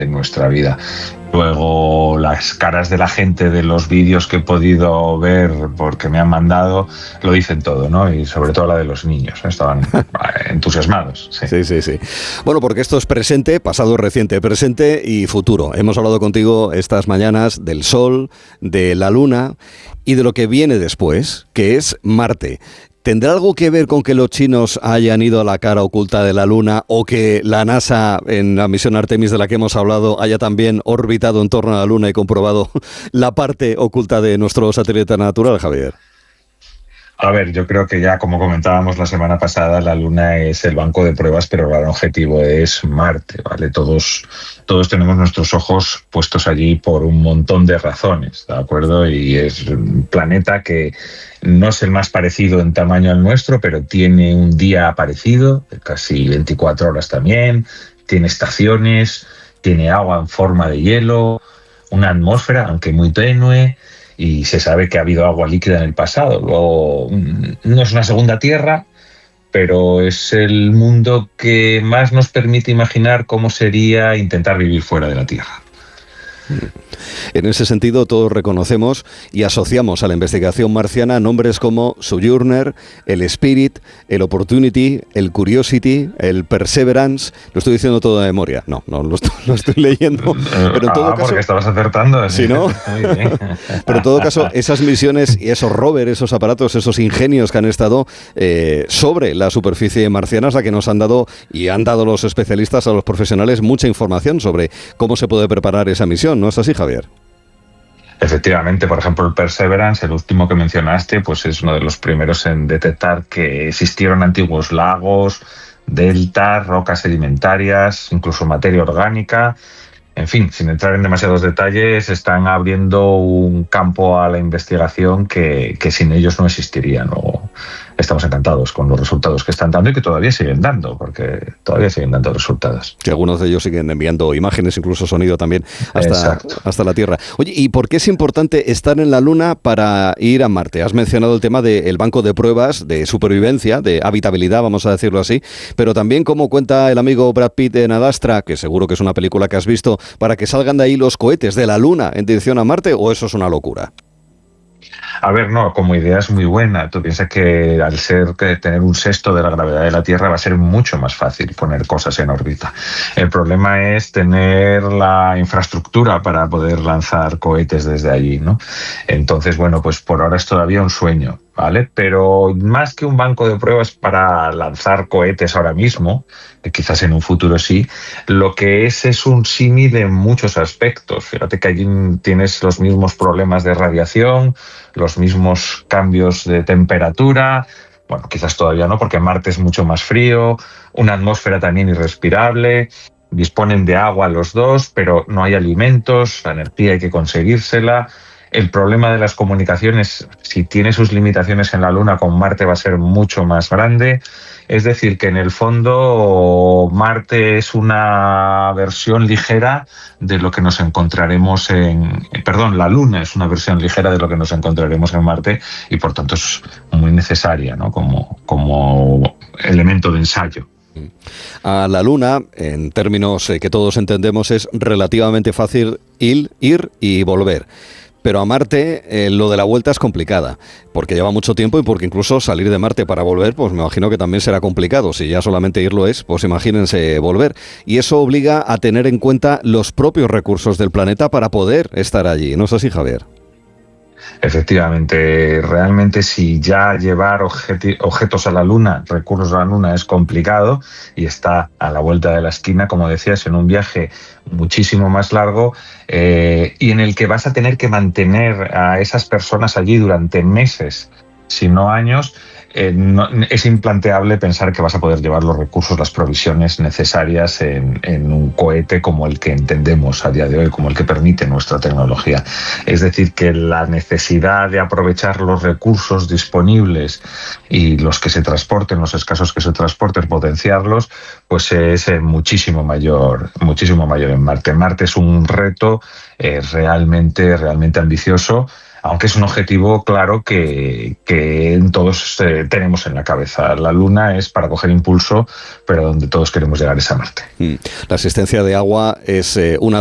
en nuestra vida. Luego, las caras de la gente de los vídeos que he podido ver, porque me han mandado, lo dicen todo, ¿no? Y sobre todo la de los niños, estaban entusiasmados. Sí. Bueno, porque esto es presente, pasado reciente, presente y futuro. Hemos hablado contigo estas mañanas del Sol, de la Luna y de lo que viene después, que es Marte. ¿Tendrá algo que ver con que los chinos hayan ido a la cara oculta de la Luna o que la NASA, en la misión Artemis de la que hemos hablado, haya también orbitado en torno a la Luna y comprobado la parte oculta de nuestro satélite natural, Javier? A ver, yo creo que ya, como comentábamos la semana pasada, la Luna es el banco de pruebas, pero el gran objetivo es Marte, ¿vale? Todos tenemos nuestros ojos puestos allí por un montón de razones, ¿de acuerdo? Y es un planeta que no es el más parecido en tamaño al nuestro, pero tiene un día parecido, casi 24 horas también, tiene estaciones, tiene agua en forma de hielo, una atmósfera, aunque muy tenue, y se sabe que ha habido agua líquida en el pasado. Luego, no es una segunda Tierra, pero es el mundo que más nos permite imaginar cómo sería intentar vivir fuera de la Tierra. En ese sentido, todos reconocemos y asociamos a la investigación marciana nombres como Sojourner, el Spirit, el Opportunity, el Curiosity, el Perseverance. Lo estoy diciendo todo de memoria. No lo estoy leyendo. Pero en todo caso, porque estabas acertando. ¿Sí, no? Muy bien. Pero en todo caso, esas misiones y esos rovers, esos aparatos, esos ingenios que han estado sobre la superficie marciana es la que nos han dado y han dado los especialistas a los profesionales mucha información sobre cómo se puede preparar esa misión. ¿No es así, Javier? Efectivamente, por ejemplo, el Perseverance, el último que mencionaste, pues es uno de los primeros en detectar que existieron antiguos lagos, deltas, rocas sedimentarias, incluso materia orgánica. En fin, sin entrar en demasiados detalles, están abriendo un campo a la investigación que sin ellos no existiría, ¿no? Estamos encantados con los resultados que están dando y que todavía siguen dando, porque todavía siguen dando resultados. Que algunos de ellos siguen enviando imágenes, incluso sonido también, hasta la Tierra. Oye, ¿y por qué es importante estar en la Luna para ir a Marte? Has mencionado el tema del banco de pruebas de supervivencia, de habitabilidad, vamos a decirlo así, pero también, como cuenta el amigo Brad Pitt en Ad Astra, que seguro que es una película que has visto, para que salgan de ahí los cohetes de la Luna en dirección a Marte, ¿o eso es una locura? A ver, no, como idea es muy buena. Tú piensas que al tener un sexto de la gravedad de la Tierra va a ser mucho más fácil poner cosas en órbita. El problema es tener la infraestructura para poder lanzar cohetes desde allí, ¿no? Entonces, bueno, pues por ahora es todavía un sueño, ¿vale? Pero más que un banco de pruebas para lanzar cohetes ahora mismo, que quizás en un futuro sí, lo que es un símil en muchos aspectos. Fíjate que allí tienes los mismos problemas de radiación, los mismos cambios de temperatura, bueno, quizás todavía no, porque Marte es mucho más frío, una atmósfera también irrespirable, disponen de agua los dos, pero no hay alimentos, la energía hay que conseguírsela. El problema de las comunicaciones, si tiene sus limitaciones en la Luna, con Marte va a ser mucho más grande. Es decir, que en el fondo Marte es una versión ligera de lo que nos encontraremos la Luna es una versión ligera de lo que nos encontraremos en Marte y por tanto es muy necesaria, ¿no? como elemento de ensayo. A la Luna, en términos que todos entendemos, es relativamente fácil ir y volver. Pero a Marte lo de la vuelta es complicada, porque lleva mucho tiempo y porque incluso salir de Marte para volver, pues me imagino que también será complicado. Si ya solamente irlo es, pues imagínense volver. Y eso obliga a tener en cuenta los propios recursos del planeta para poder estar allí. ¿No es así, Javier? Efectivamente, realmente si ya llevar objetos a la Luna, recursos a la Luna es complicado y está a la vuelta de la esquina, como decías, en un viaje muchísimo más largo y en el que vas a tener que mantener a esas personas allí durante meses, si no años. Es implanteable pensar que vas a poder llevar los recursos, las provisiones necesarias en un cohete como el que entendemos a día de hoy, como el que permite nuestra tecnología. Es decir, que la necesidad de aprovechar los recursos disponibles y los que se transporten, los escasos que se transporten, potenciarlos, pues es muchísimo mayor en Marte. Marte es un reto realmente ambicioso. aunque es un objetivo claro que todos tenemos en la cabeza. La Luna es para coger impulso, pero donde todos queremos llegar es a Marte. La existencia de agua es una